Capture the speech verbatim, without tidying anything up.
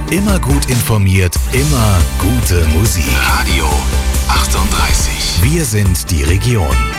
Immer gut informiert, immer gute Musik. Radio achtunddreißig. Wir sind die Region.